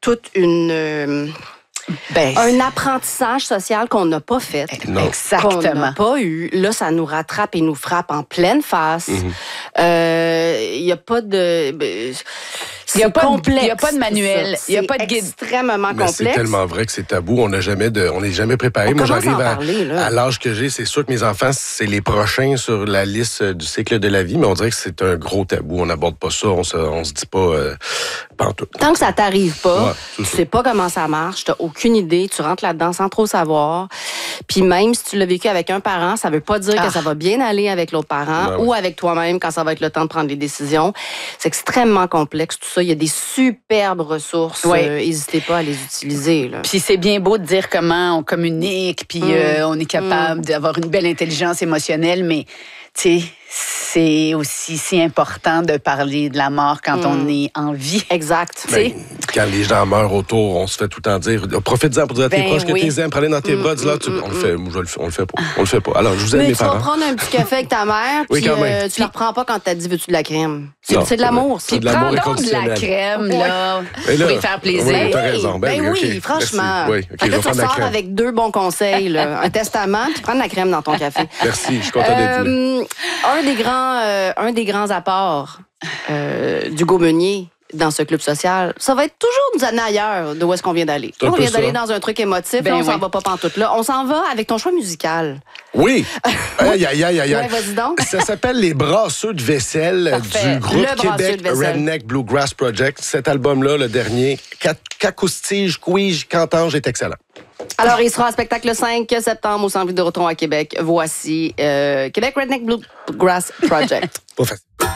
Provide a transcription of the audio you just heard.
toute une... un apprentissage social qu'on n'a pas fait. Exactement. Qu'on n'a pas eu. Là, ça nous rattrape et nous frappe en pleine face. Il n'y a pas de... Il n'y a pas de manuel, il n'y a pas de guide. C'est extrêmement complexe. C'est tellement vrai que c'est tabou. On n'est jamais préparé. Moi, j'arrive à l'âge que j'ai. C'est sûr que mes enfants, c'est les prochains sur la liste du cycle de la vie, mais on dirait que c'est un gros tabou. On n'aborde pas ça. On se dit pas pantoute. Tant que ça t'arrive pas, tu sais pas comment ça marche, tu n'as aucune idée, tu rentres là-dedans sans trop savoir. Puis même si tu l'as vécu avec un parent, ça veut pas dire que ça va bien aller avec l'autre parent ou avec toi-même quand ça va être le temps de prendre les décisions. C'est extrêmement complexe tout ça. Il y a des superbes ressources. N'hésitez pas à les utiliser. Là. Puis c'est bien beau de dire comment on communique, puis on est capable d'avoir une belle intelligence émotionnelle, mais tu sais, c'est aussi si important de parler de la mort quand on est en vie. Exact. Quand les gens meurent autour, on se fait tout le temps dire profite-en pour dire à tes proches que t'es aimes, prends-les dans tes bras, dis-là, on le fait. On le fait pas. On le fait pas. Alors, je vous aime, mes parents. Mais tu vas prendre un petit café avec ta mère, puis tu la reprends pas quand t'as dit veux-tu de la crème. C'est de l'amour. Puis prends donc de la crème, là, pour y faire plaisir. Oui, t'as raison. Oui, franchement. Fait que là, tu sors avec 2 bons conseils, là. Un testament, puis prends de la crème dans ton café. Merci, je suis content d'être venu. Un des grands apports d'Hugo Meunier dans ce club social, ça va être toujours nous amener ailleurs d'où est-ce qu'on vient d'aller. On vient d'aller dans un truc émotif, là, on s'en va pas pantoute là. On s'en va avec ton choix musical. Oui. Aïe. Ouais, vas-y donc. Ça s'appelle Les Brasseux de vaisselle du groupe Québec Redneck Bluegrass Project. Cet album-là, le dernier, qu'acoustige, quige, qu'entends, est excellent. Alors, il sera en spectacle le 5 septembre au Centre Vidéotron à Québec. Voici Québec Redneck Bluegrass Project. Pas facile.